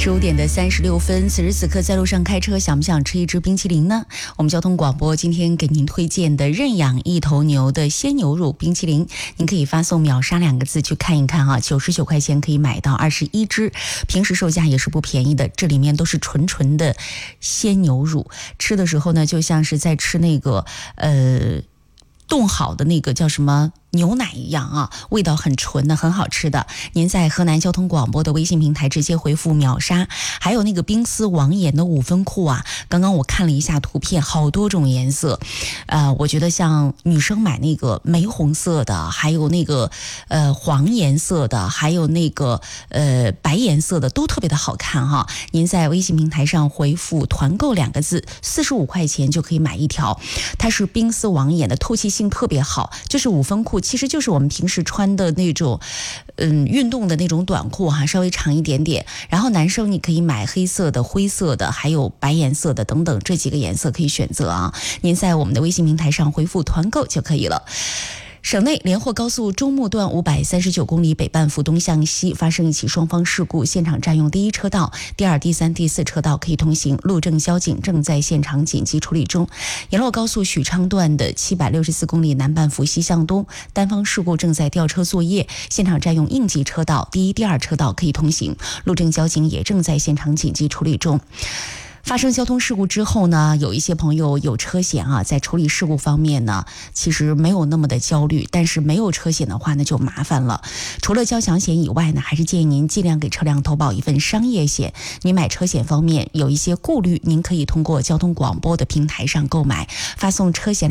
15:36，此时此刻在路上开车，想不想吃一只冰淇淋呢？我们交通广播今天给您推荐的认养一头牛的鲜牛乳冰淇淋，您可以发送秒杀2个字去看一看啊，99块钱可以买到21只，平时售价也是不便宜的。这里面都是纯纯的鲜牛乳，吃的时候呢，就像是在吃那个冻好的那个叫什么牛奶一样啊，味道很纯的，很好吃的。您在河南交通广播的微信平台直接回复秒杀。还有那个冰丝网眼的5分裤啊，刚刚我看了一下图片，好多种颜色，我觉得像女生买那个玫红色的，还有那个黄颜色的，还有那个白颜色的，都特别的好看哈。您在微信平台上回复团购2个字，45块钱就可以买一条。它是冰丝网眼的，透气性特别好，就是5分裤，其实就是我们平时穿的那种运动的那种短裤哈，稍微长一点点。然后男生你可以买黑色的、灰色的，还有白颜色的等等，这几个颜色可以选择啊。您在我们的微信平台上回复团购就可以了。省内连霍高速中牟段539公里北半幅东向西发生一起双方事故，现场占用第1车道、第2、第3、第4车道可以通行，路政交警正在现场紧急处理中。沿洛高速许昌段的764公里南半幅西向东单方事故正在调车作业，现场占用应急车道、第1、第2车道可以通行，路政交警也正在现场紧急处理中。发生交通事故之后呢，有一些朋友有车险啊，在处理事故方面呢，其实没有那么的焦虑，但是没有车险的话呢，就麻烦了。除了交强险以外呢，还是建议您尽量给车辆投保一份商业险。您买车险方面有一些顾虑，您可以通过交通广播的平台上购买，发送车险